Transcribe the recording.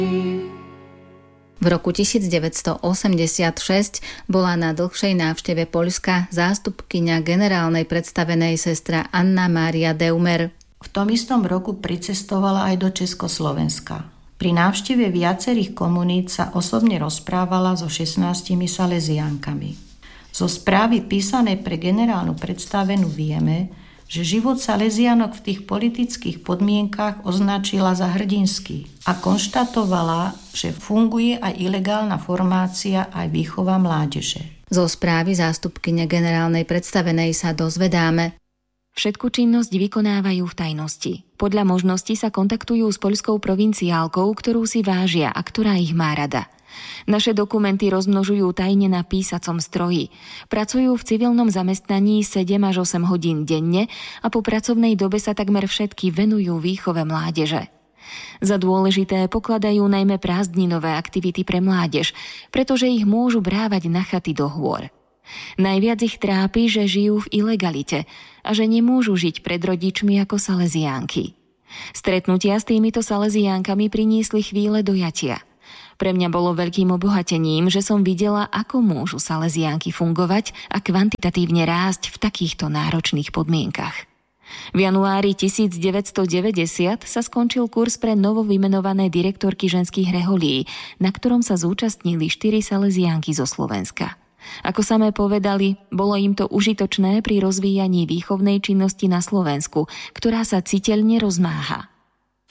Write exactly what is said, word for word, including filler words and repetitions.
V roku devätnásťstoosemdesiatšesť bola na dlhšej návšteve Poľska zástupkyňa generálnej predstavenej sestra Anna Mária Deumer. V tom istom roku pricestovala aj do Československa. Pri návšteve viacerých komunít sa osobne rozprávala so šestnástimi saleziánkami. Zo správy písanej pre generálnu predstavenú vieme, že život salezianok v tých politických podmienkach označila za hrdinský a konštatovala, že funguje aj ilegálna formácia aj výchova mládeže. Zo správy zástupkyne generálnej predstavenej sa dozvedáme: Všetku činnosť vykonávajú v tajnosti. Podľa možnosti sa kontaktujú s poľskou provinciálkou, ktorú si vážia a ktorá ich má rada. Naše dokumenty rozmnožujú tajne na písacom stroji. Pracujú v civilnom zamestnaní sedem až osem hodín denne a po pracovnej dobe sa takmer všetky venujú výchove mládeže. Za dôležité pokladajú najmä prázdninové aktivity pre mládež, pretože ich môžu brávať na chaty do hôr. Najviac ich trápi, že žijú v ilegalite a že nemôžu žiť pred rodičmi ako saleziánky. Stretnutia s týmito saleziánkami priniesli chvíle dojatia. Pre mňa bolo veľkým obohatením, že som videla, ako môžu saleziánky fungovať a kvantitatívne rásť v takýchto náročných podmienkach. V januári devätnásťstodeväťdesiat sa skončil kurz pre novovymenované direktorky ženských reholí, na ktorom sa zúčastnili štyri saleziánky zo Slovenska. Ako samé povedali, bolo im to užitočné pri rozvíjaní výchovnej činnosti na Slovensku, ktorá sa citeľne rozmáha.